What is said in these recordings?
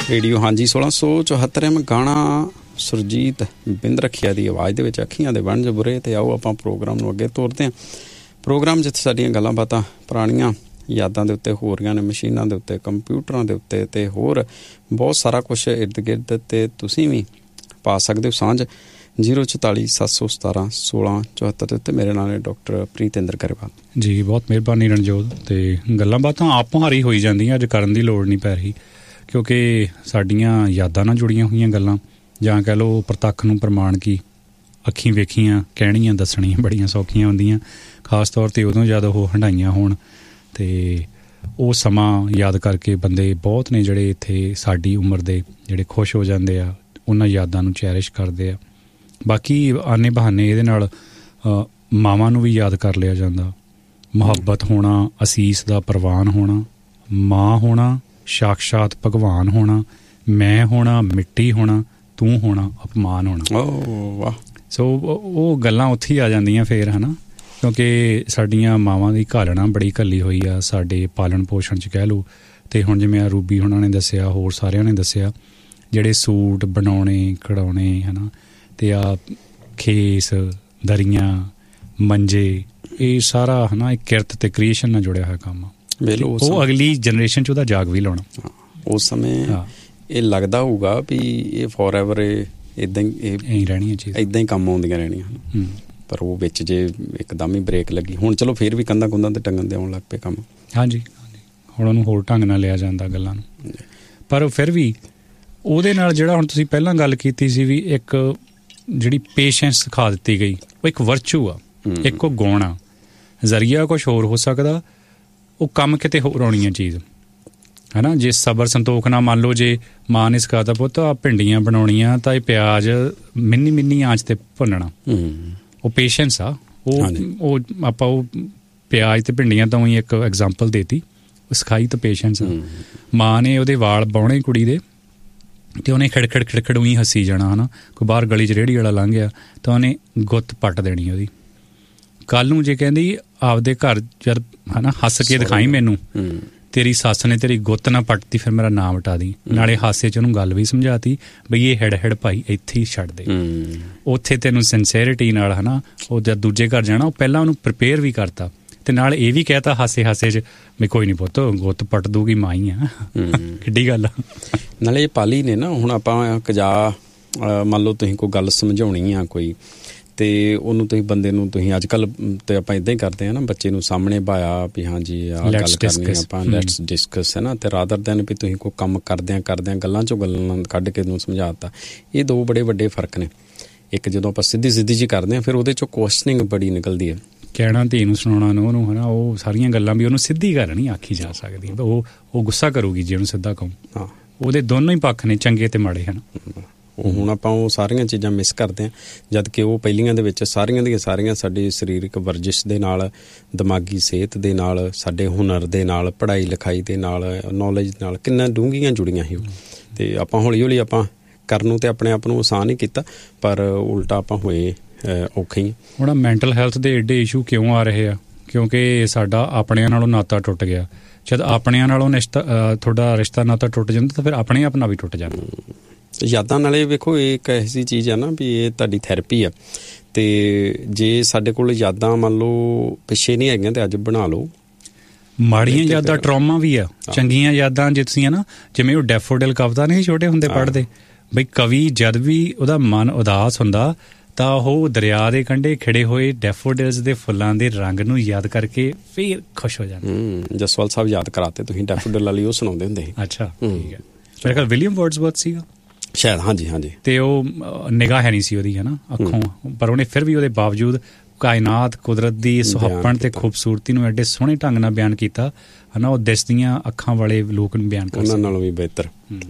Radio ਹਾਂਜੀ 1674 ਗਾਣਾ ਸੁਰਜੀਤ ਬਿੰਦ ਰੱਖਿਆ ਦੀ ਆਵਾਜ਼ ਦੇ ਵਿੱਚ ਅੱਖੀਆਂ ਦੇ ਵੰਝ ਬੁਰੇ। ਅਤੇ ਆਓ ਆਪਾਂ ਪ੍ਰੋਗਰਾਮ ਨੂੰ ਅੱਗੇ ਤੋਰਦੇ ਹਾਂ। ਪ੍ਰੋਗਰਾਮ ਜਿੱਥੇ ਸਾਡੀਆਂ ਗੱਲਾਂ ਬਾਤਾਂ ਪੁਰਾਣੀਆਂ ਯਾਦਾਂ ਦੇ ਉੱਤੇ ਹੋ ਰਹੀਆਂ ਨੇ, ਮਸ਼ੀਨਾਂ ਦੇ ਉੱਤੇ, ਕੰਪਿਊਟਰਾਂ ਦੇ ਉੱਤੇ ਅਤੇ ਹੋਰ ਬਹੁਤ ਸਾਰਾ ਕੁਛ ਇਰਦ ਗਿਰਦ। ਅਤੇ ਤੁਸੀਂ ਵੀ ਪਾ ਸਕਦੇ ਹੋ ਸਾਂਝ 044 717 1674 ਦੇ ਉੱਤੇ। ਮੇਰੇ ਨਾਲ ਹੈ ਡਾਕਟਰ ਪ੍ਰੀਤਿੰਦਰ ਗਰੇਵਾਲ ਜੀ। ਬਹੁਤ ਮਿਹਰਬਾਨੀ ਰਣਜੋਤ। ਅਤੇ ਗੱਲਾਂ ਬਾਤਾਂ ਆਪ ਮੁਹਾਰੀ ਹੋਈ ਜਾਂਦੀਆਂ, ਅੱਜ ਕਰਨ ਦੀ ਲੋੜ ਨਹੀਂ ਪੈ ਰਹੀ, ਕਿਉਂਕਿ ਸਾਡੀਆਂ ਯਾਦਾਂ ਨਾਲ ਜੁੜੀਆਂ ਹੋਈਆਂ ਗੱਲਾਂ, ਜਾਂ ਕਹਿ ਲਓ ਪ੍ਰਤੱਖ ਨੂੰ ਪ੍ਰਮਾਣ ਕੀ ਅੱਖੀਂ ਵੇਖੀਆਂ ਕਹਿਣੀਆਂ ਦੱਸਣੀਆਂ ਬੜੀਆਂ ਸੌਖੀਆਂ ਹੁੰਦੀਆਂ, ਖਾਸ ਤੌਰ 'ਤੇ ਉਦੋਂ ਜਦ ਉਹ ਹੰਢਾਈਆਂ ਹੋਣ। ਅਤੇ ਉਹ ਸਮਾਂ ਯਾਦ ਕਰਕੇ ਬੰਦੇ ਬਹੁਤ ਨੇ ਜਿਹੜੇ ਇੱਥੇ ਸਾਡੀ ਉਮਰ ਦੇ ਜਿਹੜੇ ਖੁਸ਼ ਹੋ ਜਾਂਦੇ ਆ, ਉਹਨਾਂ ਯਾਦਾਂ ਨੂੰ ਚੈਰਿਸ਼ ਕਰਦੇ ਆ। ਬਾਕੀ ਆਨੇ ਬਹਾਨੇ ਇਹਦੇ ਨਾਲ ਮਾਵਾਂ ਨੂੰ ਵੀ ਯਾਦ ਕਰ ਲਿਆ ਜਾਂਦਾ। ਮੁਹੱਬਤ ਹੋਣਾ, ਅਸੀਸ ਦਾ ਪ੍ਰਵਾਨ ਹੋਣਾ, ਮਾਂ ਹੋਣਾ, ਸਾਕਸ਼ਾਤ ਭਗਵਾਨ ਹੋਣਾ, ਮੈਂ ਹੋਣਾ, ਮਿੱਟੀ ਹੋਣਾ, ਤੂੰ ਹੋਣਾ, ਅਪਮਾਨ ਹੋਣਾ। ਵਾਹ। ਸੋ ਉਹ ਗੱਲਾਂ ਉੱਥੇ ਹੀ ਆ ਜਾਂਦੀਆਂ ਫਿਰ, ਹੈ ਨਾ, ਕਿਉਂਕਿ ਸਾਡੀਆਂ ਮਾਵਾਂ ਦੀ ਘਾਲਣਾ ਬੜੀ ਘੱਲੀ ਹੋਈ ਆ ਸਾਡੇ ਪਾਲਣ ਪੋਸ਼ਣ 'ਚ ਕਹਿ ਲਓ। ਅਤੇ ਹੁਣ ਜਿਵੇਂ ਆ ਰੂਬੀ ਹੋਣਾ ਨੇ ਦੱਸਿਆ, ਹੋਰ ਸਾਰਿਆਂ ਨੇ ਦੱਸਿਆ, ਜਿਹੜੇ ਸੂਟ ਬਣਾਉਣੇ ਕਢਾਉਣੇ, ਹੈ ਨਾ, ਅਤੇ ਆ ਖੇਸ, ਦਰੀਆਂ, ਮੰਜੇ, ਇਹ ਸਾਰਾ ਹੈ ਨਾ ਇੱਕ ਕਿਰਤ ਅਤੇ ਕ੍ਰੀਏਸ਼ਨ ਨਾਲ ਜੁੜਿਆ ਹੋਇਆ ਕੰਮ ਆ। ਉਹ ਅਗਲੀ ਜਨਰੇਸ਼ਨ 'ਚ ਉਹਦਾ ਜਾਗ ਵੀ ਲਾਉਣਾ। ਉਸ ਸਮੇਂ ਇਹ ਲੱਗਦਾ ਹੋਊਗਾ ਵੀ ਇਹ ਫੋਰ ਐਵਰ ਇੱਦਾਂ ਹੀ ਰਹਿਣੀਆਂ ਚੀਜ਼ਾਂ, ਇੱਦਾਂ ਹੀ ਕੰਮ ਆਉਂਦੀਆਂ ਰਹਿਣੀਆਂ। ਪਰ ਉਹ ਵਿੱਚ ਜੇ ਇੱਕਦਮ ਹੀ ਬ੍ਰੇਕ ਲੱਗੀ, ਹੁਣ ਚਲੋ ਫਿਰ ਵੀ ਕੰਧਾਂ ਕੁੰਧਾਂ 'ਤੇ ਟੰਗਣ 'ਤੇ ਆਉਣ ਲੱਗ ਪਏ ਕੰਮ। ਹਾਂਜੀ, ਹੁਣ ਉਹਨੂੰ ਹੋਰ ਢੰਗ ਨਾਲ ਲਿਆ ਜਾਂਦਾ ਗੱਲਾਂ ਨੂੰ। ਪਰ ਫਿਰ ਵੀ ਉਹਦੇ ਨਾਲ ਜਿਹੜਾ ਹੁਣ ਤੁਸੀਂ ਪਹਿਲਾਂ ਗੱਲ ਕੀਤੀ ਸੀ ਵੀ ਇੱਕ ਜਿਹੜੀ ਪੇਸ਼ੈਂਸ ਸਿਖਾ ਦਿੱਤੀ ਗਈ, ਉਹ ਇੱਕ ਵਰਚੂ ਆ, ਇੱਕ ਉਹ ਗੁਣ ਆ। ਜ਼ਰੀਆ ਕੁਛ ਹੋਰ ਹੋ ਸਕਦਾ, ਉਹ ਕੰਮ ਕਿਤੇ ਹੋਰ ਆਉਣੀ ਆ ਚੀਜ਼, ਹੈ ਨਾ। ਜੇ ਸਬਰ ਸੰਤੋਖ ਨਾਲ ਮੰਨ ਲਓ, ਜੇ ਮਾਂ ਨੇ ਸਿਖਾਤਾ ਪੁੱਤ ਆ ਭਿੰਡੀਆਂ ਬਣਾਉਣੀਆਂ ਤਾਂ ਇਹ ਪਿਆਜ਼ ਮਿੰਨੀ ਮਿੰਨੀ ਆਂਚ 'ਤੇ ਭੁੰਨਣਾ, ਉਹ ਪੇਸ਼ੈਂਸ ਆ। ਉਹ ਆਪਾਂ ਉਹ ਪਿਆਜ਼ ਅਤੇ ਭਿੰਡੀਆਂ ਤੋਂ ਹੀ ਇੱਕ ਐਗਜ਼ਾਮਪਲ ਦੇਤੀ, ਉਹ ਸਿਖਾਈ ਤਾਂ ਪੇਸ਼ੈਂਸ ਆ। ਮਾਂ ਨੇ ਉਹਦੇ ਵਾਲ ਬਾਹੁਣੇ ਕੁੜੀ ਦੇ, ਅਤੇ ਉਹਨੇ ਖਿੜਖੜ ਉਹੀ ਹੱਸੀ ਜਾਣਾ, ਹੈ ਨਾ। ਕੋਈ ਬਾਹਰ ਗਲੀ 'ਚ ਰੇਹੜੀ ਵਾਲਾ ਲੰਘ ਗਿਆ ਤਾਂ ਉਹਨੇ ਗੁੱਤ ਪੱਟ ਦੇਣੀ ਉਹਦੀ। ਕੱਲ੍ਹ ਨੂੰ ਜੇ ਕਹਿੰਦੀ ਆਪਦੇ ਘਰ ਜਦ, ਹੈ ਨਾ, ਹੱਸ ਕੇ ਦਿਖਾਈ ਮੈਨੂੰ, ਤੇਰੀ ਸੱਸ ਨੇ ਤੇਰੀ ਗੁੱਤ ਨਾ ਪੱਟਤੀ, ਫਿਰ ਮੇਰਾ ਨਾਮ ਹਟਾ ਦੀ। ਨਾਲੇ ਹਾਸੇ 'ਚ ਉਹਨੂੰ ਗੱਲ ਵੀ ਸਮਝਾਤੀ ਬਈ ਇਹ ਹੈੜ ਭਾਈ ਇੱਥੇ ਹੀ ਛੱਡ ਦੇ। ਉੱਥੇ ਤੈਨੂੰ ਸਿੰਸੈਰਿਟੀ ਨਾਲ, ਹੈ ਨਾ, ਉਹ ਜਦ ਦੂਜੇ ਘਰ ਜਾਣਾ, ਉਹ ਪਹਿਲਾਂ ਉਹਨੂੰ ਪ੍ਰੀਪੇਅਰ ਵੀ ਕਰਤਾ, ਅਤੇ ਨਾਲ ਇਹ ਵੀ ਕਹਿ ਤਾ ਹਾਸੇ 'ਚ ਵੀ ਕੋਈ ਨਹੀਂ ਪੁੱਤ, ਗੁੱਤ ਪੱਟ ਦੂਗੀ ਮਾਂ ਹੀ ਆ, ਕਿੱਡੀ ਗੱਲ ਆ। ਨਾਲੇ ਇਹ ਪਾਲੀ ਨੇ ਨਾ, ਹੁਣ ਆਪਾਂ ਕਜਾ ਮੰਨ ਲਓ ਤੁਸੀਂ ਕੋਈ ਗੱਲ ਸਮਝਾਉਣੀ ਆ ਕੋਈ, ਅਤੇ ਉਹਨੂੰ ਤੁਸੀਂ ਬੰਦੇ ਨੂੰ ਤੁਸੀਂ ਅੱਜ ਕੱਲ੍ਹ ਤਾਂ ਆਪਾਂ ਇੱਦਾਂ ਹੀ ਕਰਦੇ ਹਾਂ ਨਾ, ਬੱਚੇ ਨੂੰ ਸਾਹਮਣੇ ਬਾਇਆ ਵੀ ਹਾਂਜੀ ਆਹ ਗੱਲ ਕਰਨੀ ਆਪਾਂ, ਲੈਟਸ ਡਿਸਕਸ, ਹੈ ਨਾ। ਅਤੇ ਰਾਦਰ ਦੈਨ ਵੀ ਤੁਸੀਂ ਕੋਈ ਕੰਮ ਕਰਦਿਆਂ ਗੱਲਾਂ 'ਚੋਂ ਗੱਲਾਂ ਕੱਢ ਕੇ ਉਹਨੂੰ ਸਮਝਾ ਤਾ। ਇਹ ਦੋ ਬੜੇ ਵੱਡੇ ਫਰਕ ਨੇ। ਇੱਕ ਜਦੋਂ ਆਪਾਂ ਸਿੱਧੀ ਜਿਹੀ ਕਰਦੇ ਹਾਂ, ਫਿਰ ਉਹਦੇ 'ਚੋਂ ਕੁਐਸਚਨਿੰਗ ਬੜੀ ਨਿਕਲਦੀ ਹੈ। ਕਹਿਣਾ ਧੀ ਨੂੰ ਸੁਣਾਉਣਾ ਨੂੰ ਉਹਨੂੰ, ਹੈ ਨਾ, ਉਹ ਸਾਰੀਆਂ ਗੱਲਾਂ ਵੀ ਉਹਨੂੰ ਸਿੱਧੀ ਗੱਲ ਨਹੀਂ ਆਖੀ ਜਾ ਸਕਦੀ। ਉਹ ਗੁੱਸਾ ਕਰੂਗੀ ਜੇ ਉਹਨੂੰ ਸਿੱਧਾ ਕਹੂੰ। ਹਾਂ, ਉਹਦੇ ਦੋਨੋਂ ਹੀ ਪੱਖ ਨੇ, ਚੰਗੇ ਅਤੇ ਮਾੜੇ, ਹਨ। ਉਹ ਹੁਣ ਆਪਾਂ ਉਹ ਸਾਰੀਆਂ ਚੀਜ਼ਾਂ ਮਿਸ ਕਰਦੇ ਹਾਂ, ਜਦ ਕਿ ਉਹ ਪਹਿਲੀਆਂ ਦੇ ਵਿੱਚ ਸਾਰੀਆਂ ਦੀਆਂ ਸਾਰੀਆਂ ਸਾਡੀ ਸਰੀਰਕ ਵਰਜਿਸ਼ ਦੇ ਨਾਲ, ਦਿਮਾਗੀ ਸਿਹਤ ਦੇ ਨਾਲ, ਸਾਡੇ ਹੁਨਰ ਦੇ ਨਾਲ, ਪੜ੍ਹਾਈ ਲਿਖਾਈ ਦੇ ਨਾਲ, ਨੌਲੇਜ ਨਾਲ ਕਿੰਨਾ ਡੂੰਘੀਆਂ ਜੁੜੀਆਂ ਸੀ ਉਹ। ਅਤੇ ਆਪਾਂ ਹੌਲੀ ਹੌਲੀ ਆਪਾਂ ਕਰਨ ਨੂੰ ਅਤੇ ਆਪਣੇ ਆਪ ਨੂੰ ਆਸਾਨ ਹੀ ਕੀਤਾ, ਪਰ ਉਲਟਾ ਆਪਾਂ ਹੋਏ ਔਖੇ ਹੀ। ਹੁਣ ਮੈਂਟਲ ਹੈਲਥ ਦੇ ਐਡੇ ਇਸ਼ੂ ਕਿਉਂ ਆ ਰਹੇ ਆ? ਕਿਉਂਕਿ ਸਾਡਾ ਆਪਣਿਆਂ ਨਾਲੋਂ ਨਾਤਾ ਟੁੱਟ ਗਿਆ। ਜਦ ਆਪਣਿਆਂ ਨਾਲੋਂ ਤੁਹਾਡਾ ਰਿਸ਼ਤਾ ਨਾਤਾ ਟੁੱਟ ਜਾਂਦਾ ਤਾਂ ਫਿਰ ਆਪਣੇ ਆਪ ਨਾਲ ਵੀ ਟੁੱਟ ਜਾਂਦਾ। ਯਾਦਾਂ ਨਾਲੇ ਵੇਖੋ, ਇਹ ਇੱਕ ਐਸੀ ਚੀਜ਼ ਆ ਨਾ ਵੀ ਇਹ ਤੁਹਾਡੀ ਥੈਰੇਪੀ ਆ। ਅਤੇ ਜੇ ਸਾਡੇ ਕੋਲ ਯਾਦਾਂ ਮੰਨ ਲਓ ਪਿੱਛੇ ਨਹੀਂ ਹੈਗੀਆਂ, ਅਤੇ ਅੱਜ ਬਣਾ ਲਓ। ਮਾੜੀਆਂ ਯਾਦਾਂ ਟਰੋਮਾ ਵੀ ਆ, ਚੰਗੀਆਂ ਯਾਦਾਂ ਜੇ ਤੁਸੀਂ, ਹੈ ਨਾ, ਜਿਵੇਂ ਉਹ ਡੈਫੋਡਿਲ ਕਵਿਤਾ ਨਹੀਂ ਛੋਟੇ ਹੁੰਦੇ ਪੜ੍ਹਦੇ, ਬਈ ਕਵੀ ਜਦ ਵੀ ਉਹਦਾ ਮਨ ਉਦਾਸ ਹੁੰਦਾ ਤਾਂ ਉਹ ਦਰਿਆ ਦੇ ਕੰਢੇ ਖਿੜੇ ਹੋਏ ਡੈਫੋਡਿਲਸ ਦੇ ਫੁੱਲਾਂ ਦੇ ਰੰਗ ਨੂੰ ਯਾਦ ਕਰਕੇ ਫਿਰ ਖੁਸ਼ ਹੋ ਜਾਂਦਾ। ਜਸਵਾਲ ਸਾਹਿਬ ਯਾਦ ਕਰਾਤੇ ਤੁਸੀਂ, ਡੈਫੋਡਿਲ ਵਾਲੀ ਉਹ ਸੁਣਾਉਂਦੇ ਹੁੰਦੇ ਸੀ। ਅੱਛਾ, ਠੀਕ ਹੈ। ਮੇਰੇ ਖਿਆਲ ਵਿਲੀਅਮ ਵਰਡਸਵਰਥ ਸੀਗਾ ਸ਼ਾਇਦ। ਹਾਂਜੀ ਹਾਂਜੀ। ਅਤੇ ਉਹ ਨਿਗਾਹ ਹੈ ਨਹੀਂ ਸੀ ਉਹਦੀ, ਹੈ ਨਾ, ਅੱਖੋਂ, ਪਰ ਉਹਨੇ ਫਿਰ ਵੀ ਉਹਦੇ ਬਾਵਜੂਦ ਕਾਇਨਾਤ, ਕੁਦਰਤ ਦੀ ਸੁਹੱਪਣ ਅਤੇ ਖੂਬਸੂਰਤੀ ਨੂੰ ਐਡੇ ਸੋਹਣੇ ਢੰਗ ਨਾਲ ਬਿਆਨ ਕੀਤਾ, ਹੈ ਨਾ। ਉਹ ਦਿਸਦੀਆਂ ਅੱਖਾਂ ਵਾਲੇ ਲੋਕ ਨੂੰ ਬਿਆਨ ਕਰ ਉਹਨਾਂ ਨਾਲੋਂ ਵੀ ਬਿਹਤਰ।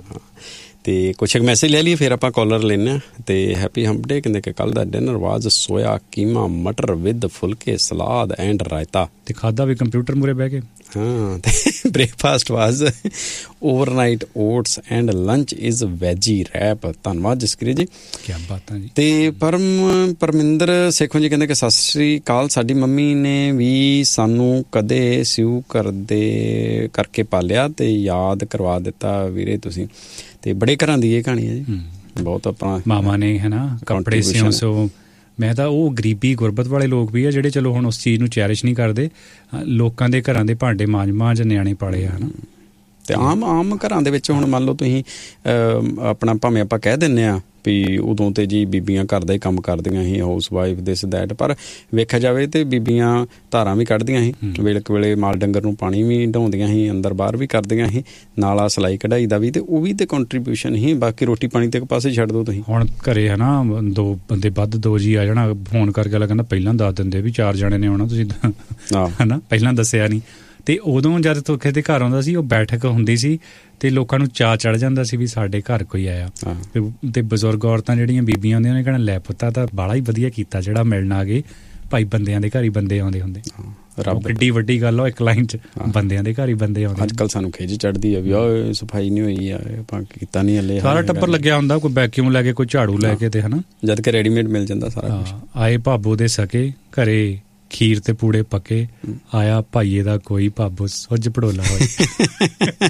ਅਤੇ ਕੁਛ ਮੈਸੇਜ ਲੈ ਲਈਏ, ਫਿਰ ਆਪਾਂ ਕਾਲਰ ਲੈਂਦੇ ਹਾਂ। ਅਤੇ ਹੈਪੀ ਹੰਪ ਡੇ ਕਹਿੰਦੇ ਕਿ ਕੱਲ੍ਹ ਦਾ ਡਿਨਰ ਵਾਜ ਸੋਇਆ ਕੀਮਾ ਮਟਰ ਵਿਦ ਫੁਲਕੇ ਸਲਾਦ ਐਂਡ ਰਾਇਤਾ। ਅਤੇ ਖਾਧਾ ਵੀ ਕੰਪਿਊਟਰ ਮੂਹਰੇ ਬਹਿ ਕੇ। ਹਾਂ, ਅਤੇ ਬ੍ਰੇਕਫਾਸਟ ਵਾਜ overnight oats and lunch is veggie rap. ਧੰਨਵਾਦ ਜਸਕੀਰਤ ਜੀ, ਕਿਆ ਬਾਤਾਂ ਜੀ। ਅਤੇ ਪਰਮਿੰਦਰ ਸੇਖੋਂ ਜੀ ਕਹਿੰਦੇ ਕਿ ਸਤਿ ਸ਼੍ਰੀ ਅਕਾਲ, ਸਾਡੀ ਮੰਮੀ ਨੇ ਵੀ ਸਾਨੂੰ ਕਦੇ ਸਿਊ ਕਰਕੇ ਪਾਲਿਆ ਅਤੇ ਯਾਦ ਕਰਵਾ ਦਿੱਤਾ ਵੀਰੇ ਤੁਸੀਂ, ਤੇ ਬੜੇ ਘਰਾਂ ਦੀ ਇਹ ਕਹਾਣੀ ਹੈ ਜੀ। ਬਹੁਤ ਆਪਣਾ ਮਾਮਾ ਨੇ ਹੈ ਨਾ ਕੱਪੜੇ ਸਿਉਂ ਮੈਂ ਤਾਂ ਉਹ ਗਰੀਬੀ ਗੁਰਬਤ ਵਾਲੇ ਲੋਕ ਵੀ ਆ ਜਿਹੜੇ ਚਲੋ ਹੁਣ ਉਸ ਚੀਜ਼ ਨੂੰ ਚੈਰਿਸ਼ ਨਹੀਂ ਕਰਦੇ, ਲੋਕਾਂ ਦੇ ਘਰਾਂ ਦੇ ਭਾਂਡੇ ਮਾਂਜ ਨਿਆਣੇ ਪਾਲੇ ਆ ਹੈ ਨਾ। ਤੇ ਆਮ ਘਰਾਂ ਦੇ ਵਿੱਚ ਹੁਣ ਮੰਨ ਲਓ ਤੁਸੀਂ ਆਪਣਾ ਭਾਵੇਂ ਆਪਾਂ ਕਹਿ ਦਿੰਦੇ ਹਾਂ ਵੀ ਉਦੋਂ ਤੇ ਜੀ ਬੀਬੀਆਂ ਘਰ ਦਾ ਹੀ ਕੰਮ ਕਰਦੀਆਂ ਸੀ, ਹਾਊਸ ਵਾਈਫ ਦਿਸ ਦੈਟ, ਪਰ ਵੇਖਿਆ ਜਾਵੇ ਤੇ ਬੀਬੀਆਂ ਧਾਰਾਂ ਵੀ ਕੱਢਦੀਆਂ ਸੀ, ਵੇਲੇ ਵੇਲੇ ਮਾਲ ਡੰਗਰ ਨੂੰ ਪਾਣੀ ਵੀ ਢਾਉਂਦੀਆਂ ਸੀ, ਅੰਦਰ ਬਾਹਰ ਵੀ ਕਰਦੀਆਂ ਸੀ, ਨਾਲ ਆ ਸਿਲਾਈ ਕਢਾਈ ਦਾ ਵੀ, ਤੇ ਉਹ ਵੀ ਤੇ ਕੰਟਰੀਬਿਊਸ਼ਨ ਸੀ। ਬਾਕੀ ਰੋਟੀ ਪਾਣੀ ਤੇ ਇੱਕ ਪਾਸੇ ਛੱਡ ਦਿਓ ਤੁਸੀਂ। ਹੁਣ ਘਰੇ ਹੈ ਨਾ 2 ਬੰਦੇ ਵੱਧ 2 ਜੀ ਆ ਜਾਣਾ, ਫੋਨ ਕਰਕੇ ਕਹਿੰਦਾ ਪਹਿਲਾਂ ਦੱਸ ਦਿੰਦੇ ਵੀ 4 ਜਣੇ ਨੇ ਆਉਣਾ, ਤੁਸੀਂ ਹੈ ਨਾ ਪਹਿਲਾਂ ਦੱਸਿਆ ਨਹੀਂ। ਤੇ ਉਦੋਂ ਜਦ ਤੋਖੇ ਦੇ ਘਰ ਆਉਂਦਾ ਸੀ ਉਹ ਬੈਠਕ ਹੁੰਦੀ ਸੀ ਤੇ ਲੋਕਾਂ ਨੂੰ ਚਾਅ ਚੜ੍ਹ ਜਾਂਦਾ ਸੀ ਵੀ ਸਾਡੇ ਘਰ ਕੋਈ ਆਇਆ। ਤੇ ਬਜ਼ੁਰਗ ਔਰਤਾਂ ਜਿਹੜੀਆਂ ਬੀਬੀਆਂ ਹੁੰਦੀਆਂ ਨੇ ਕਹਿਣਾ ਲੈ ਪੁੱਤਾ ਤਾਂ ਬਾਲਾ ਹੀ ਵਧੀਆ ਕੀਤਾ ਜਿਹੜਾ ਮਿਲਣ ਆ ਗਏ ਭਾਈ, ਬੰਦਿਆਂ ਦੇ ਘਰ ਹੀ ਬੰਦੇ ਆਉਂਦੇ ਹੁੰਦੇ। ਕਿੱਡੀ ਵੱਡੀ ਗੱਲ ਆ ਇੱਕ ਲਾਈਨ 'ਚ, ਬੰਦਿਆਂ ਦੇ ਘਰ ਹੀ ਬੰਦੇ ਆਉਂਦੇ। ਅੱਜ ਕੱਲ੍ਹ ਸਾਨੂੰ ਖਿੱਚ ਚੜ੍ਹਦੀ ਆ ਵੀ ਆਹ ਸਫਾਈ ਨਹੀਂ ਹੋਈ ਆ, ਆਪਾਂ ਕੀਤਾ ਨਹੀਂ ਹਲੇ, ਸਾਰਾ ਟੱਬਰ ਲੱਗਿਆ ਹੁੰਦਾ, ਕੋਈ ਵੈਕਿਊਮ ਲੈ ਕੇ, ਕੋਈ ਝਾੜੂ ਲੈ ਕੇ, ਤੇ ਹੈ ਨਾ ਜਦ ਕਿ ਰੈਡੀਮੇਡ ਮਿਲ ਜਾਂਦਾ ਸਾਰਾ ਕੁਛ। ਆਏ ਭਾਬੋ ਦੇ ਸਕੇ ਘਰੇ ਖੀਰ ਤੇ ਪੂੜੇ ਪੱਕੇ, ਆਇਆ ਭਾਈਏ ਦਾ ਕੋਈ ਭਾਬੋ ਸੁੱਜ ਪੜੋਲਾ ਹੋਏ।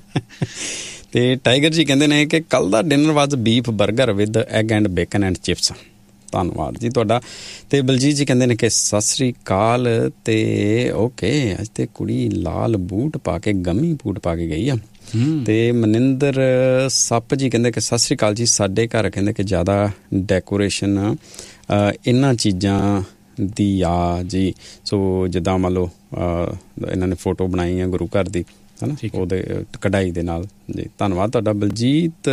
ਤੇ ਟਾਈਗਰ ਜੀ ਕਹਿੰਦੇ ਨੇ ਕਿ ਕੱਲ ਦਾ ਡਿਨਰ ਵਾਜ beef 버ਗਰ with egg and bacon and chips. ਧੰਨਵਾਦ ਜੀ ਤੁਹਾਡਾ। ਤੇ ਬਲਜੀਤ ਜੀ ਕਹਿੰਦੇ ਨੇ ਕਿ ਸਤਿ ਸ੍ਰੀ ਅਕਾਲ, ਤੇ ਓਕੇ ਅੱਜ ਤੇ ਕੁੜੀ ਲਾਲ ਬੂਟ ਪਾ ਕੇ ਗਮੀ ਬੂਟ ਪਾ ਕੇ ਗਈ ਆ। ਤੇ ਮਨਿੰਦਰ ਸੱਪ ਜੀ ਕਹਿੰਦੇ ਕਿ ਸਤਿ ਸ੍ਰੀ ਅਕਾਲ ਜੀ, ਸਾਡੇ ਘਰ ਕਹਿੰਦੇ ਕਿ ਜ਼ਿਆਦਾ ਡੈਕੋਰੇਸ਼ਨ ਇਹਨਾਂ ਚੀਜ਼ਾਂ ਦੀ ਆ ਜੀ। ਸੋ ਜਿੱਦਾਂ ਮੰਨ ਲਓ ਇਹਨਾਂ ਨੇ ਫੋਟੋ ਬਣਾਈ ਆ ਗੁਰੂ ਘਰ ਦੀ, ਹੈ ਨਾ, ਉਹਦੇ ਕਢਾਈ ਦੇ ਨਾਲ ਜੀ। ਧੰਨਵਾਦ ਤੁਹਾਡਾ ਬਲਜੀਤ।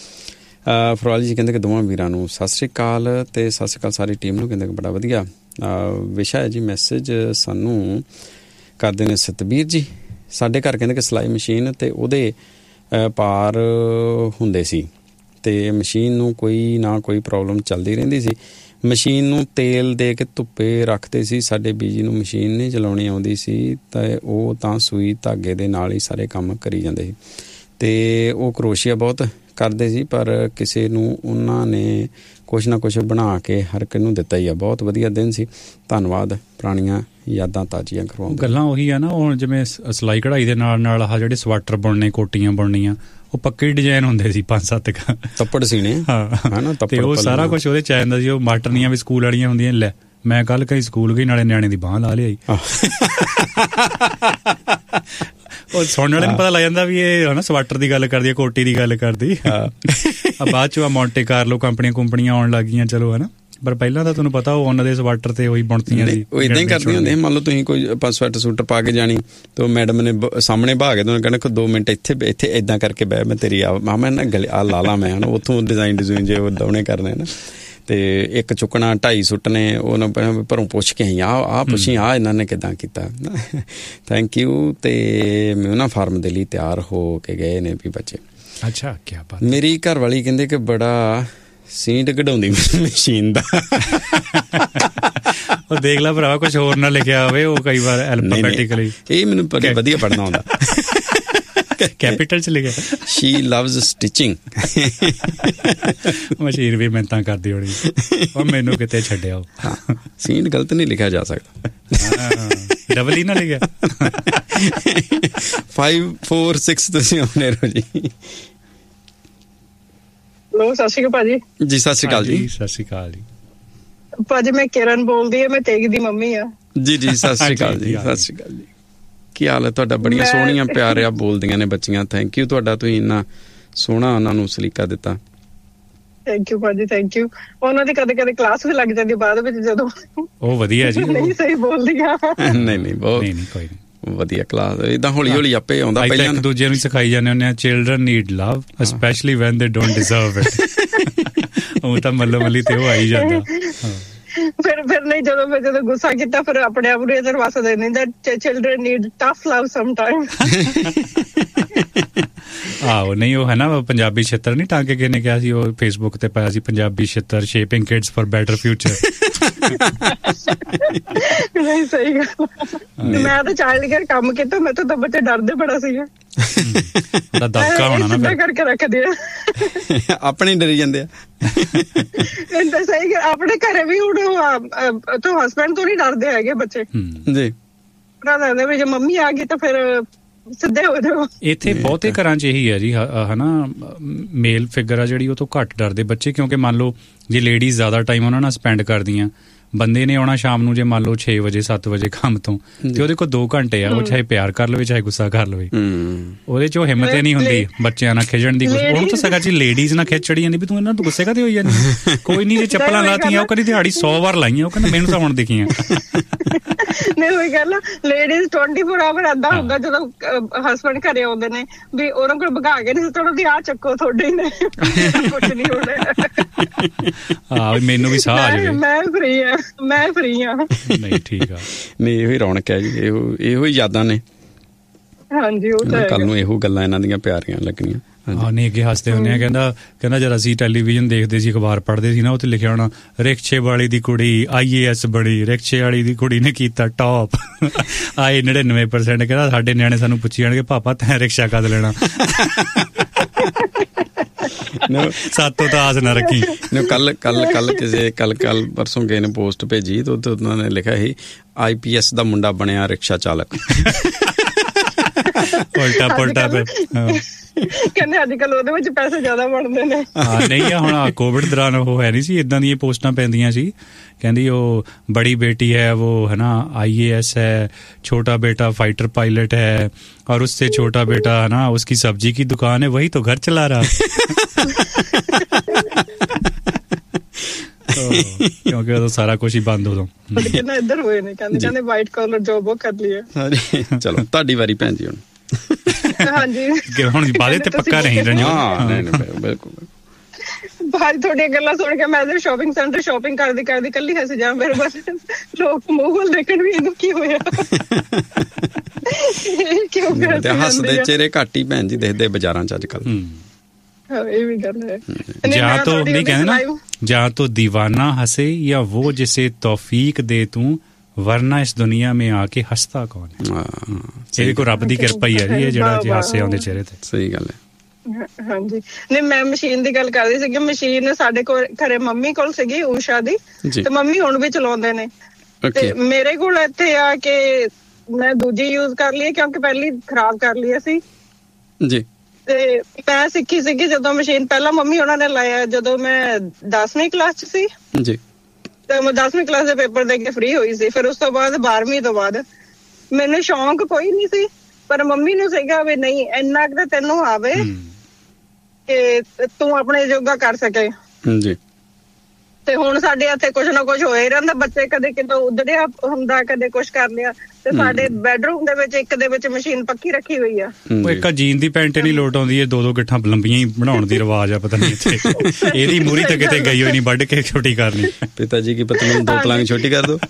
ਫਰੋਲ ਜੀ ਕਹਿੰਦੇ ਕਿ ਦੋਵਾਂ ਵੀਰਾਂ ਨੂੰ ਸਤਿ ਸ਼੍ਰੀ ਅਕਾਲ, ਤੇ ਸਤਿ ਸ਼੍ਰੀ ਅਕਾਲ ਸਾਰੀ ਟੀਮ ਨੂੰ। ਕਹਿੰਦੇ ਕਿ ਬੜਾ ਵਧੀਆ ਵਿਸ਼ਾ ਹੈ ਜੀ। ਮੈਸੇਜ ਸਾਨੂੰ ਕਰਦੇ ਨੇ ਸਤਬੀਰ ਜੀ। ਸਾਡੇ ਘਰ ਕਹਿੰਦੇ ਕਿ ਸਿਲਾਈ ਮਸ਼ੀਨ ਤੇ ਉਹਦੇ ਪਾਰ ਹੁੰਦੇ ਸੀ, ਤੇ ਮਸ਼ੀਨ ਨੂੰ ਕੋਈ ਨਾ ਕੋਈ ਪ੍ਰੋਬਲਮ ਚੱਲਦੀ ਰਹਿੰਦੀ ਸੀ। ਮਸ਼ੀਨ ਨੂੰ ਤੇਲ ਦੇ ਕੇ ਧੁੱਪੇ ਰੱਖਦੇ ਸੀ। ਸਾਡੇ ਬੀਜੀ ਨੂੰ ਮਸ਼ੀਨ ਨਹੀਂ ਚਲਾਉਣੀ ਆਉਂਦੀ ਸੀ, ਤਾਂ ਉਹ ਤਾਂ ਸੂਈ ਧਾਗੇ ਦੇ ਨਾਲ ਹੀ ਸਾਰੇ ਕੰਮ ਕਰੀ ਜਾਂਦੇ ਸੀ। ਤੇ ਉਹ ਕਰੋਸ਼ੀਆ ਬਹੁਤ ਕਰਦੇ ਸੀ, ਪਰ ਕਿਸੇ ਨੂੰ ਉਹਨਾਂ ਨੇ ਕੁਛ ਨਾ ਕੁਛ ਬਣਾ ਕੇ ਹਰ ਇੱਕ ਨੂੰ ਦਿੱਤਾ ਹੀ ਆ। ਬਹੁਤ ਵਧੀਆ ਦਿਨ ਸੀ। ਧੰਨਵਾਦ, ਪੁਰਾਣੀਆਂ ਯਾਦਾਂ ਤਾਜ਼ੀਆਂ ਕਰਵਾਉਂਦੇ। ਗੱਲਾਂ ਉਹੀ ਆ ਨਾ, ਹੁਣ ਜਿਵੇਂ ਸਿਲਾਈ ਕਢਾਈ ਦੇ ਨਾਲ ਨਾਲ ਆਹ ਜਿਹੜੇ ਸਵੈਟਰ ਬੁਣਨੇ, ਕੋਟੀਆਂ ਬੁਣਨੀਆਂ, ਉਹ ਪੱਕੇ ਡਿਜ਼ਾਈਨ ਹੁੰਦੇ ਸੀ 5-7 ਤੱਪੜ ਸੀਣੇ, ਹਾਂ, ਤੇ ਉਹ ਸਾਰਾ ਕੁਛ ਉਹਦੇ ਚ ਆ ਜਾਂਦਾ ਸੀ। ਉਹ ਮਾਸਟਰਨੀਆਂ ਵੀ ਸਕੂਲ ਵਾਲੀਆਂ ਹੁੰਦੀਆਂ। ਲੈ ਮੈਂ ਕੱਲ ਕਈ ਸਕੂਲ ਗਈ, ਨਾਲੇ ਨਿਆਣੇ ਦੀ ਬਾਂਹ ਲਾ ਲਿਆਈ। ਉਹ ਸੁਣਨ ਵਾਲੇ ਨੂੰ ਪਤਾ ਲੱਗ ਜਾਂਦਾ ਵੀ ਇਹ ਹੈ ਨਾ ਸਵੈਟਰ ਦੀ ਗੱਲ ਕਰਦੀ ਹੈ, ਕੋਟੀ ਦੀ ਗੱਲ ਕਰਦੀ। ਬਾਅਦ ਚ ਮੌਂਟੇ ਕਾਰਲੋ ਕੰਪਨੀਆਂ ਆਉਣ ਲੱਗ ਗਈਆਂ, ਚਲੋ ਹੈ ਨਾ, ਪਰ ਪਹਿਲਾਂ ਤਾਂ ਤੁਹਾਨੂੰ ਪਤਾ ਉਹ ਉਹਨਾਂ ਦੇ ਸਵੈਟਰ ਤੇ ਉਹੀ ਬੁਣਤੀਆਂ ਸੀ। ਉਹ ਏਦਾਂ ਹੀ ਕਰਦੀਆਂ ਹੁੰਦੀਆਂ। ਮੰਨ ਲਓ ਤੁਸੀਂ ਕੋਈ ਆਪਾਂ ਸਵੈਟਰ ਪਾ ਕੇ ਜਾਣੀ, ਤੇ ਮੈਡਮ ਨੇ ਸਾਹਮਣੇ ਬਹਾ ਕੇ ਤੁਹਾਨੂੰ ਕਹਿਣਾ 2 ਮਿੰਟ ਇੱਥੇ ਏਦਾਂ ਕਰਕੇ ਬਹਿ, ਮੈਂ ਤੇਰੀ ਮੈਂ ਨਾ ਗਲੇ ਆ ਲਾ ਲਾ, ਮੈਂ ਹੁਣ ਉੱਥੋਂ ਡਿਜ਼ਾਈਨ ਜੇ ਉਹ ਦੋਨੇ ਕਰਨੇ ਨਾ, ਤੇ ਇੱਕ ਚੁੱਕਣਾ 2.5 ਸੁੱਟਣੇ, ਉਹਨਾਂ ਭਰੋਂ ਪੁੱਛ ਕੇ ਆਹ ਪੁੱਛੀ ਇਹਨਾਂ ਨੇ ਕਿੱਦਾਂ ਕੀਤਾ। Thank you. ਤੇ ਮਿਊਨਾ ਫਾਰਮ ਦੇ ਲਈ ਤਿਆਰ ਹੋ ਕੇ ਗਏ ਨੇ ਵੀ ਬੱਚੇ। ਅੱਛਾ, ਕੀ ਬਾਤ। ਮੇਰੀ ਘਰ ਵਾਲੀ ਕਹਿੰਦੇ ਕਿ ਬੜਾ ਸੀਂਟ ਕਢਾਉਂਦੀ ਮਸ਼ੀਨ ਦਾ। ਉਹ ਦੇਖ ਲਾ ਭਰਾਵਾ, ਕੁਛ ਹੋਰ ਨਾ ਲਿਖਿਆ ਹੋਵੇ, ਉਹ ਕਈ ਵਾਰ ਐਲਫਾਬੈਟਿਕਲੀ। ਇਹ ਮੈਨੂੰ ਵਧੀਆ ਪੜ੍ਹਨਾ ਆਉਂਦਾ, ਕੈਪੀਟਲ ਚ ਲਿਖਿਆ। ਸ਼ੀ ਲਵਜ਼ ਸਟਿਚਿੰਗ। ਮਸ਼ੀਨ ਵੀ ਮਿਹਨਤਾਂ ਕਰਦੀ ਹੋਣੀ, ਉਹ ਮੈਨੂੰ ਕਿਤੇ ਛੱਡਿਆ। ਸੀਂਟ ਗਲਤ ਨਹੀਂ ਲਿਖਿਆ ਜਾ ਸਕਦਾ, ਡਬਲ ਹੀ ਨਾ ਲਿਖਿਆ। 546 ਤੁਸੀਂ ਆਉਣੇ ਰਹੋ ਜੀ। ਹੈਲੋ, ਸਤਿ ਸ਼੍ਰੀ ਅਕਾਲ ਭਾਜੀ। ਜੀ ਸਤਿ ਸ਼੍ਰੀ ਅਕਾਲ ਜੀ। ਸਤਿ ਸ਼੍ਰੀ ਅਕਾਲ ਜੀ ਭਾਜੀ। ਮੈਂ ਕਿਰਨ ਬੋਲਦੀ ਹਾਂ, ਮੈਂ ਤੇਗ ਦੀ ਮੰਮੀ ਆ। ਜੀ ਸਤਿ ਸ਼੍ਰੀ ਅਕਾਲ ਜੀ। ਸਤਿ ਸ਼੍ਰੀ ਅਕਾਲ ਜੀ। ਕੀ ਹਾਲ ਹੈ ਤੁਹਾਡਾ? ਬੜੀਆਂ ਸੋਹਣੀਆਂ ਪਿਆਰਿਆ ਬੋਲਦੀਆਂ ਨੇ ਬੱਚੀਆਂ। ਥੈਂਕ ਯੂ ਤੁਹਾਡਾ, ਤੁਸੀਂ ਇੰਨਾ ਸੋਹਣਾ ਉਹਨਾਂ ਨੂੰ ਸਲੀਕਾ ਦਿੱਤਾ। ਥੈਂਕ ਯੂ ਭਾਜੀ, ਥੈਂਕ ਯੂ। ਉਹਨਾਂ ਦੀ ਕਦੇ ਕਦੇ ਕਲਾਸ ਵੀ ਲੱਗ ਜਾਂਦੀ ਬਾਅਦ ਵਿੱਚ, ਜਦੋਂ ਉਹ ਵਧੀਆ ਜੀ ਨਹੀਂ ਸਹੀ ਬੋਲਦੀਆਂ। ਨਹੀਂ ਬਹੁਤ ਕੋਈ ਨਹੀਂ, ਵਧੀਆ ਕਲਾਸ। ਏਦਾਂ ਹੌਲੀ ਹੌਲੀ ਆਪੇ ਆਉਂਦਾ। ਪਹਿਲਾਂ ਇੱਕ ਦੂਜੇ ਨੂੰ ਸਿਖਾਈ ਜਾਂਦੇ ਹੁੰਦੇ ਆ, ਚਿਲਡਰਨ ਨੀਡ ਲਵ ਸਪੈਸ਼ਲੀ ਵੈਨ ਦੇ ਡੋਂਟ ਡਿਜ਼ਰਵ ਇਟ। ਉਹ ਤਾਂ ਮੱਲੋ ਮੱਲੀ ਤੇ ਉਹ ਆਈ ਜਾਂਦਾ। ਫਿਰ ਨਹੀਂ, ਜਦੋਂ ਗੁੱਸਾ ਕੀਤਾ ਫਿਰ ਆਪਣੇ ਆਪ ਨੂੰ ਇਹਦੇ ਵਾਸਤੇ ਦੇ ਦਿੰਦਾ, ਚਿਲਡਰਨ ਨੀਡ ਟਫ ਲਵ ਸਮ ਟਾਈਮ। ਆਹੋ, ਨਹੀਂ ਉਹ ਹੈ ਨਾ ਪੰਜਾਬੀ ਛਿੱਤਰ ਨਹੀਂ ਟਾਂਕੇ ਕੇ ਨੇ ਕਿਹਾ ਸੀ, ਉਹ ਫੇਸਬੁੱਕ ਤੇ ਪਾਇਆ ਸੀ, ਪੰਜਾਬੀ ਛਿੱਤਰ shaping kids for better future. ਨਹੀਂ ਸਹੀ ਗੱਲ। ਮੈਂ ਤਾਂ ਚਾਈਲਡ ਕੇਅਰ ਕੰਮ ਕੀਤਾ, ਮੈਂ ਤਾਂ ਬੱਚੇ ਡਰਦੇ ਬੜਾ ਸੀਗਾ। ਦਬਕਾ ਹੋਣਾ ਨਾ, ਫਿਰ ਕਰਕੇ ਰੱਖਦੇ ਆ, ਆਪਣੇ ਡਰੀ ਜਾਂਦੇ ਆ। ਸਹੀ, ਆਪਣੇ ਘਰੇ ਵੀ ਹੁਣ ਹਸਬੈਂਡ ਤੋਂ ਨਹੀਂ ਡਰਦੇ ਹੈਗੇ ਬੱਚੇ ਜੀ। ਲੱਗਦਾ ਵੀ ਜੇ ਮੰਮੀ ਆ ਗਈ ਤਾਂ ਫਿਰ ਸਿੱਧੇ ਹੋ ਜਾਓ। ਇੱਥੇ ਬਹੁਤੇ ਘਰਾਂ 'ਚ ਇਹੀ ਹੈ ਜੀ ਹਨਾ, ਮੇਲ ਫਿਗਰ ਆ ਜਿਹੜੀ ਉਹ ਤੋਂ ਘੱਟ ਡਰਦੇ ਬੱਚੇ, ਕਿਉਂਕਿ ਮੰਨ ਲਓ ਜੇ ਲੇਡੀਜ਼ ਜ਼ਿਆਦਾ ਟਾਈਮ ਉਹਨਾਂ ਨਾਲ ਸਪੈਂਡ ਕਰਦੀਆਂ, ਬੰਦੇ ਨੇ ਆਉਣਾ ਸ਼ਾਮ ਨੂੰ ਜੇ ਮੰਨ ਲਓ 6 ਵਜੇ 7 ਵਜੇ ਕੰਮ ਤੋਂ, ਤੇ ਉਹਦੇ ਕੋਲ 2 ਘੰਟੇ ਆ, ਉਹ ਚਾਹੇ ਪਿਆਰ ਕਰ ਲਵੇ ਚਾਹੇ ਗੁੱਸਾ ਕਰ ਲਵੇ, ਉਹਦੇ 'ਚ ਉਹ ਹਿੰਮਤ ਹੀ ਨਹੀਂ ਹੁੰਦੀ ਬੱਚਿਆਂ ਨਾਲ ਖਿਜਣ ਦੀ। ਉਹਨੂੰ ਤਾਂ ਸਗਾ ਜੀ ਲੇਡੀਜ਼ ਨਾਲ ਖਿੱਚ ਚੜੀ ਜਾਂਦੀ ਵੀ ਤੂੰ ਇਹਨਾਂ ਤੋਂ ਗੁੱਸੇ ਕਾਹਦੇ ਹੋਈ ਜਾਂਦੀ, ਕੋਈ ਨਹੀਂ ਜੇ ਚੱਪਲਾਂ ਲਾਤੀਆਂ ਉਹ ਕਦੀ ਦਿਹਾੜੀ 100 ਵਾਰ ਲਾਈਆਂ, ਉਹ ਕਹਿੰਦਾ ਮੈਨੂੰ ਤਾਂ ਹੁਣ ਦਿਖੀਆਂ। ਨਹੀਂ ਉਹੀ ਗੱਲ, ਲੇਡੀਜ਼ 24 ਆਵਰ ਏਦਾਂ ਹੁੰਦਾ ਜਦੋਂ ਹਸਬੈਂਡ ਘਰੇ ਆਉਂਦੇ ਨੇ ਵੀ ਉਹਨਾਂ ਕੋਲ ਭਗਾ ਕੇ ਨਹੀਂ ਸੁੱਟਣਾ ਵੀ ਆਹ ਚੱਕੋ ਤੁਹਾਡੇ ਹੀ ਨੇ, ਕੁਛ ਨਹੀਂ ਹੋਣਾ। ਮੈਨੂੰ ਵੀ ਸਾਹ ਆ ਜਾਵੇ, ਮੈਂ ਫਰੀ ਆ। ਨਹੀਂ ਠੀਕ ਆ, ਨਹੀਂ ਇਹੋ ਹੀ ਰੌਣਕ ਹੈ ਜੀ, ਇਹੋ ਹੀ ਯਾਦਾਂ ਨੇ। ਹਾਂਜੀ ਉਹ ਤਾਂ ਕੱਲ ਨੂੰ ਇਹੋ ਗੱਲਾਂ ਇਹਨਾਂ ਦੀਆਂ ਪਿਆਰੀਆਂ ਲੱਗਣੀਆਂ। ਨਹੀਂ ਅੱਗੇ ਹੱਸਦੇ ਹੁੰਦੇ ਆ, ਕਹਿੰਦਾ ਜਦ ਅਸੀਂ ਟੈਲੀਵਿਜ਼ਨ ਦੇਖਦੇ ਸੀ, ਅਖਬਾਰ ਪੜ੍ਹਦੇ ਸੀ ਨਾ, ਉੱਥੇ ਲਿਖਿਆ ਹੋਣਾ ਰਿਕਸ਼ੇ ਵਾਲੀ ਦੀ ਕੁੜੀ IAS ਬਣੀ, ਰਿਕਸ਼ੇ ਵਾਲੀ ਦੀ ਕੁੜੀ ਨੇ ਕੀਤਾ ਟੌਪ, ਆਏ 99%। ਕਹਿੰਦਾ ਸਾਡੇ ਨਿਆਣੇ ਸਾਨੂੰ ਪੁੱਛੀ ਜਾਣਗੇ ਪਾਪਾ ਤੈਂ ਰਿਕਸ਼ਾ ਕਦ ਲੈਣਾ, ਸਾਤੋਂ ਤਾਂ ਆਸ ਨਾ ਰੱਖੀ। ਕੱਲ ਪਰਸੋਂ ਗਏ ਨੇ ਪੋਸਟ ਭੇਜੀ ਤੇ ਉਹਨਾਂ ਨੇ ਲਿਖਿਆ ਸੀ IPS ਦਾ ਮੁੰਡਾ ਬਣਿਆ ਰਿਕਸ਼ਾ ਚਾਲਕ। ਉਲਟਾ ਕਹਿੰਦੇ ਅੱਜ ਕੱਲ ਉਹਦੇ ਵਿੱਚ ਪੈਸੇ ਜ਼ਿਆਦਾ ਬਣਦੇ ਨੇ। ਨਹੀਂ ਹੁਣ ਕੋਵਿਡ ਦੌਰਾਨ ਉਹ ਹੈ ਨਹੀਂ ਸੀ, ਏਦਾਂ ਦੀਆਂ ਪੋਸਟਾਂ ਪੈਂਦੀਆਂ ਸੀ, ਕਹਿੰਦੀ ਉਹ बड़ी बेटी है वो है ना IAS है, छोटा बेटा फाइटर पायलट है, और उससे छोटा बेटा है ना उसकी सब्जी की दुकान है, वही तो घर चला रहा। ਕਿਉਂਕਿ ਉਦੋਂ ਸਾਰਾ ਕੁਝ ਹੀ ਬੰਦ ਉਦੋਂ ਇੱਧਰ ਹੋਏ ਨੇ, ਕਹਿੰਦੇ ਵਾਈਟ ਕਾਲਰ ਜੋਬ ਉਹ ਕਰ ਲਈ ਹੈ। ਚਲੋ ਤੁਹਾਡੀ ਵਾਰੀ ਭੈਣ ਜੀ ਹੁਣ। ਹਾਂਜੀ ਹੁਣ ਵਾਅਦੇ ਤੇ ਪੱਕਾ ਨਹੀਂ ਰੰਜੂ। ਬਿਲਕੁਲ ਭਾਜੀ ਤੁਹਾਡੀਆਂ ਗੱਲਾਂ ਸੁਣ ਕੇ ਮੈਂ ਸ਼ਾਪਿੰਗ ਸੈਂਟਰ ਸ਼ਾਪਿੰਗ ਕਰਦੀ ਕੱਲੀ ਹੱਸ ਜਾ, ਮੇਰੇ ਬਸ ਲੋਕ ਮੂੰਹ ਦੇਖਣ ਵੀ ਇਹਨੂੰ ਕੀ ਹੋਇਆ, ਕਿਉਂ ਹੱਸਦੇ ਚਿਹਰੇ ਘੱਟ ਹੀ ਭੈਣ ਜੀ ਦਿਖਦੇ ਬਾਜ਼ਾਰਾਂ 'ਚ ਅੱਜ ਕੱਲ। ਇਹ ਵੀ ਗੱਲ ਹੈ। ਜਾਂ ਤਾਂ ਨਹੀਂ ਕਹਿੰਦੇ ਨਾ, ਜਾਂ ਤਾਂ दीवाना हंसे या वो जिसे तौफीक दे तू, वरना इस दुनिया में आके हंसता कौन है। ਇਹ ਕੋ ਰੱਬ ਦੀ ਕਿਰਪਾ ਹੀ ਹੈ ਜੀ, ਇਹ ਜਿਹੜਾ ਜੇ ਹਾਸੇ ਆਉਂਦੇ ਚਿਹਰੇ ਤੇ। ਸਹੀ ਗੱਲ ਹੈ। ਹਾਂਜੀ ਨਹੀਂ ਮੈਂ ਮਸ਼ੀਨ ਦੀ ਗੱਲ ਕਰਦੀ ਸੀਗੀ, ਮਸ਼ੀਨ ਸਾਡੇ ਕੋਲ ਘਰੇ ਮੰਮੀ ਕੋਲ ਸੀਗੀ ਊਸ਼ਾ ਦੀ, ਤੇ ਮੰਮੀ ਹੁਣ ਵੀ ਚਲਾਉਂਦੇ ਨੇ, ਤੇ ਮੇਰੇ ਕੋਲ ਇੱਥੇ ਆ ਕੇ ਮੈਂ ਦੂਜੀ ਯੂਜ਼ ਕਰ ਲਈ ਕਿਉਂਕਿ ਪਹਿਲੀ ਖਰਾਬ ਕਰ ਲਈ ਸੀ ਜੀ। ਤੇ ਮੈਂ ਸਿੱਖੀ ਸੀਗੀ ਜਦੋਂ ਮਸ਼ੀਨ, ਪਹਿਲਾਂ ਮੰਮੀ ਉਹਨਾਂ ਨੇ ਲਾਇਆ ਜਦੋਂ ਮੈਂ 10ਵੀਂ ਕਲਾਸ 'ਚ ਸੀ ਜੀ, ਤੇ ਮੈਂ 10ਵੀਂ ਕਲਾਸ ਦੇ ਪੇਪਰ ਦੇ ਕੇ ਫ੍ਰੀ ਹੋਈ ਸੀ। ਫਿਰ ਉਸ ਤੋਂ ਬਾਅਦ 12ਵੀਂ ਤੋਂ ਬਾਅਦ ਮੈਨੂੰ ਸ਼ੌਂਕ ਕੋਈ ਨਹੀਂ ਸੀ, ਪਰ ਮੰਮੀ ਨੂੰ ਸੀਗਾ ਵੀ ਨਹੀਂ ਇੰਨਾ ਕੁ ਤੈਨੂੰ ਆਵੇ ਕਿ ਤੂੰ ਆਪਣੇ ਜੋਗਾ ਕਰ ਸਕੇ ਜੀ। ਤੇ ਹੁਣ ਸਾਡੇ ਇੱਥੇ ਕੁਛ ਨਾ ਕੁਛ ਹੋਇਆ ਹੀ ਰਹਿੰਦਾ, ਬੱਚੇ ਕਦੇ ਕਿਤੋਂ ਉਧੜਿਆ ਹੁੰਦਾ, ਕਦੇ ਕੁਛ ਕਰ ਲਿਆ, ਤੇ ਸਾਡੇ ਬੈਡਰੂਮ ਦੇ ਵਿੱਚ ਇੱਕ ਦੇ ਵਿੱਚ ਮਸ਼ੀਨ ਪੱਕੀ ਰੱਖੀ ਹੋਈ ਆ। ਇੱਕ ਜੀਨ ਦੀ ਪੈਂਟ ਨਹੀਂ ਲੋਟ ਆਉਂਦੀ, ਇਹ 2-2 ਗਿੱਠਾਂ ਲੰਬੀਆਂ ਹੀ ਬਣਾਉਣ ਦੀ ਰਿਵਾਜ ਆ, ਪਤਾ ਨਹੀਂ ਇੱਥੇ ਇਹਦੀ ਮੂਹਰੀ ਤੇ ਕਿਤੇ ਗਈ ਹੋਈ ਨਹੀਂ, ਵੱਢ ਕੇ ਛੋਟੀ ਕਰਨੀ। ਪਿਤਾ ਜੀ ਕੀ ਪਤਾ ਮੈਨੂੰ 2 ਪਲਾਂਗ ਛੋਟੀ ਕਰ ਦੋ।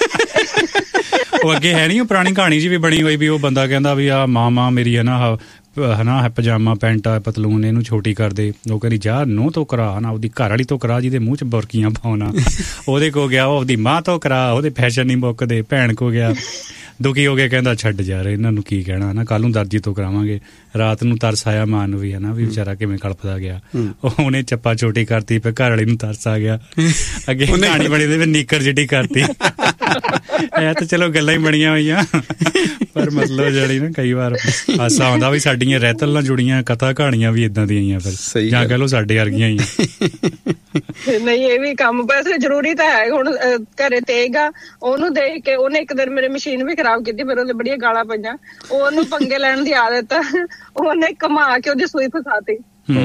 ਉਹ ਅੱਗੇ ਹੈ ਨਹੀਂ ਉਹ ਪੁਰਾਣੀ ਕਹਾਣੀ ਜੀ ਵੀ ਬਣੀ ਹੋਈ ਵੀ ਉਹ ਬੰਦਾ ਕਹਿੰਦਾ ਵੀ ਆ ਮਾਂ ਮੇਰੀ ਹੈ ਨਾ ਪਜਾਮਾ ਪੈਂਟ ਆ ਪਤਲੂਨ ਇਹਨੂੰ ਛੋਟੀ ਕਰ ਦੇ, ਉਹ ਕਹਿੰਦੀ ਜਾ ਨੂੰਹ ਤੋਂ ਕਰਾ ਨਾ, ਉਹਦੀ ਘਰ ਵਾਲੀ ਤੋਂ ਕਰਾ ਜਿਹਦੇ ਮੂੰਹ 'ਚ ਬੁਰਕੀਆਂ ਪਾਉਣਾ, ਉਹਦੇ ਕੋ ਗਿਆ ਉਹ ਆਪਦੀ ਮਾਂ ਤੋਂ ਕਰਾ, ਉਹਦੇ ਫੈਸ਼ਨ ਨਹੀਂ ਮੁੱਕਦੇ, ਭੈਣ ਕੋ ਗਿਆ ਦੁਖੀ ਹੋ ਗਿਆ, ਕਹਿੰਦਾ ਛੱਡ ਯਾਰ ਇਹਨਾਂ ਨੂੰ ਕੀ ਕਹਿਣਾ ਨਾ, ਕੱਲ ਨੂੰ ਦਰਜੀ ਤੋਂ ਕਰਾਵਾਂਗੇ। ਰਾਤ ਨੂੰ ਤਰਸ ਆਇਆ ਮਾਂ ਨੂੰ ਵੀ ਹੈ ਨਾ ਵੀ ਵਿਚਾਰਾ ਕਿਵੇਂ ਕਲਪਦਾ ਗਿਆ, ਉਹਨੇ ਚੱਪਾ ਛੋਟੀ ਕਰਤੀ, ਫਿਰ ਘਰ ਵਾਲੀ ਨੂੰ ਤਰਸ ਆ ਗਿਆ, ਅੱਗੇ ਕਹਾਣੀ ਬਣੀ ਤੇ ਨੀਕਰ ਜਿੱਡੀ ਕਰਤੀ। ਇਹ ਤਾਂ ਚਲੋ ਗੱਲਾਂ ਹੀ ਬਣੀਆਂ ਹੋਈਆਂ, ਪਰ ਮਤਲਬ ਜਿਹੜੀ ਨਾ ਕਈ ਵਾਰ ਹਾਸਾ ਆਉਂਦਾ ਵੀ ਸਾਡੀਆਂ ਰਹਿਤਲ ਨਾਲ ਜੁੜੀਆਂ ਕਥਾ ਕਹਾਣੀਆਂ ਵੀ ਏਦਾਂ ਦੀਆਂ ਹੀ ਆ, ਫਿਰ ਜਾਂ ਕਹਿ ਲਓ ਸਾਡੇ ਵਰਗੀਆਂ ਹੀ ਆ। ਨਹੀਂ ਇਹ ਵੀ ਕੰਮ ਵੈਸੇ ਜ਼ਰੂਰੀ ਤਾਂ ਹੈ। ਹੁਣ ਘਰੇ ਤੇਗ ਆ, ਉਹਨੂੰ ਦੇਖ ਕੇ ਉਹਨੇ ਇੱਕ ਦਿਨ ਮੇਰੀ ਮਸ਼ੀਨ ਵੀ ਖਰਾਬ ਕੀਤੀ, ਫਿਰ ਉਹਦੇ ਬੜੀਆਂ ਗਾਲਾਂ ਪਈਆਂ, ਉਹਨੂੰ ਪੰਗੇ ਲੈਣ ਦੀ ਆਦਤ, ਉਹਨੇ ਘੁਮਾ ਕੇ ਉਹਦੀ ਸੂਈ ਫਸਾਤੀ।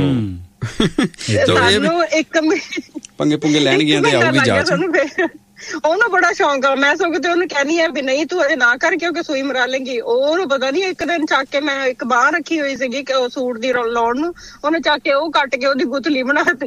ਸਾਨੂੰ ਇੱਕ ਪੰਗੇ ਪੁੰਗੇ ਲੈਣ ਗਿਆ ਤੇ ਆਊਗੀ ਜਾਂਚ। ਉਹਨੂੰ ਬੜਾ ਸ਼ੌਂਕ ਆ, ਮੈਂ ਸਗੋਂ ਤੇ ਉਹਨੂੰ ਕਹਿਣੀ ਆ ਵੀ ਨਹੀਂ ਤੂੰ ਅਜੇ ਨਾ ਕਰ ਕਿਉਂਕਿ ਸੂਈ ਮਰਾ ਲੇਂਗੀ। ਉਹਨੂੰ ਪਤਾ ਨੀ ਇੱਕ ਦਿਨ ਚੱਕ ਕੇ ਮੈਂ ਇੱਕ ਬਾਂਹ ਰੱਖੀ ਹੋਈ ਸੀਗੀ ਉਹ ਸੂਟ ਦੀ ਲਾਉਣ ਨੂੰ, ਉਹਨੇ ਚੱਕ ਕੇ ਉਹ ਕੱਟ ਕੇ ਉਹਦੀ ਗੁੱਤਲੀ ਬਣਾਤੀ।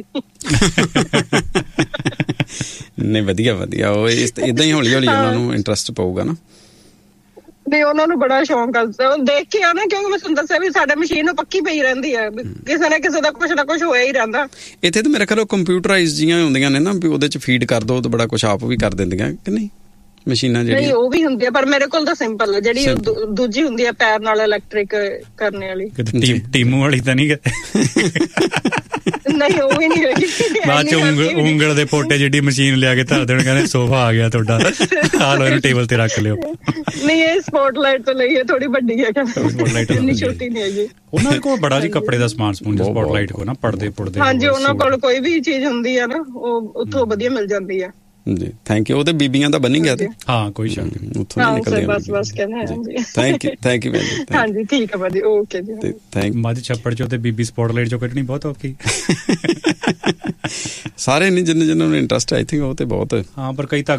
ਨਹੀਂ ਵਧੀਆ ਉਹ ਏਦਾਂ ਹੀ ਹੌਲੀ ਹੌਲੀ ਉਹਨਾਂ ਨੂੰ ਇੰਟਰਸਟ ਪਊਗਾ ਨਾ। ਨਹੀਂ ਉਹਨਾਂ ਨੂੰ ਬੜਾ ਸ਼ੌਂਕ ਆ, ਦੇਖ ਕੇ ਆ ਨਾ, ਕਿਉਂਕਿ ਮੈਂ ਤੁਹਾਨੂੰ ਦੱਸਿਆ ਵੀ ਸਾਡੇ ਮਸ਼ੀਨ ਨੂੰ ਪੱਕੀ ਪਈ ਰਹਿੰਦੀ ਹੈ, ਕਿਸੇ ਨਾ ਕਿਸੇ ਦਾ ਕੁਛ ਨਾ ਕੁਛ ਹੋਇਆ ਹੀ ਰਹਿੰਦਾ। ਇੱਥੇ ਤਾਂ ਮੇਰੇ ਖਿਆਲ ਕੰਪਿਊਟਰਾਈਜ਼ ਜੀਆਂ ਹੁੰਦੀਆਂ ਨੇ ਨਾ ਵੀ ਉਹਦੇ 'ਚ ਫੀਡ ਕਰ ਦੋ ਤਾਂ ਬੜਾ ਕੁਛ ਆਪ ਵੀ ਕਰ ਦਿੰਦੀਆਂ ਕਿ ਨਹੀਂ ਮਸ਼ੀਨਾਂ ਜਿਹੜੀਆਂ? ਨਹੀਂ ਉਹ ਵੀ ਹੁੰਦੀ ਆ, ਪਰ ਮੇਰੇ ਕੋਲ ਤਾਂ ਸਿੰਪਲ ਜਿਹੜੀ ਦੂਜੀ ਹੁੰਦੀ ਆ ਪੈਰ ਨਾਲ ਇਲੈਕਟ੍ਰਿਕ ਕਰਨੇ ਵਾਲੀ। ਟੀਮੂ ਵਾਲੀ ਤਾਂ ਨਹੀਂ? ਨਹੀਂ ਉਹ ਵੀ ਨਹੀਂ ਹੈਗੀ। ਬਾਅਦ ਚ ਉਂਗਲ ਦੇ ਪੋਟੇ ਜਿੱਡੀ ਮਸ਼ੀਨ ਲਿਆ ਕੇ ਧਰ ਦੇਣ, ਕਹਿੰਦੇ ਸੋਫਾ ਆ ਗਿਆ ਤੁਹਾਡਾ, ਆ ਲਓ ਇਹਨੂੰ ਟੇਬਲ ਤੇ ਰੱਖ ਲਿਓ। ਨਹੀਂ ਇਹ ਸਪੌਟਲਾਈਟ ਤੋਂ ਲਈ ਹੈ, ਥੋੜੀ ਵੱਡੀ ਹੈ, ਇੰਨੀ ਛੋਟੀ ਨਹੀਂ ਹੈਗੀ। ਉਹਨਾਂ ਕੋਲ ਬੜਾ ਜੀ ਕੱਪੜੇ ਦਾ ਸਮਾਨ ਸਮੂਨ ਸਪੌਟਲਾਈਟ ਕੋ ਨਾ, ਪੜਦੇ ਪੁੜਦੇ। ਹਾਂਜੀ ਉਹਨਾਂ ਕੋਲ ਕੋਈ ਵੀ ਚੀਜ਼ ਹੁੰਦੀ ਆ ਨਾ ਉਹ ਉੱਥੋਂ ਵਧੀਆ ਮਿਲ ਜਾਂਦੀ ਆ ਜੀ। Thank you. ਉਹ ਤੇ ਬੀਬੀਆਂ ਦਾ ਬਣੀ ਗਿਆ ਤੇ ਹਾਂ ਕੋਈ ਸ਼ੱਕ ਨਹੀਂ, ਉੱਥੋਂ ਨਹੀਂ ਨਿਕਲਦੇ। ਬਸ ਕਹਿੰਦੇ ਹਾਂ। ਥੈਂਕ ਯੂ ਭੈਣ ਜੀ। ਹਾਂਜੀ ਠੀਕ ਹੈ ਭਾਜੀ, ਓਕੇ ਜੀ। ਥੈਂਕ। ਮੱਝ ਛੱਪੜ ਚੋਂ ਤੇ ਬੀਬੀ ਸਪੌਟਲਾਈਟ ਚੋਂ ਕੱਢਣੀ ਬਹੁਤ ਔਖੀ। ਸਾਰੇ ਨਹੀਂ, ਜਿੰਨਾਂ ਨੂੰ ਇੰਟਰਸਟ ਆਈ ਥਿੰਕ ਉਹ ਤੇ ਬਹੁਤ। ਹਾਂ ਪਰ ਕਈ ਤਾਂ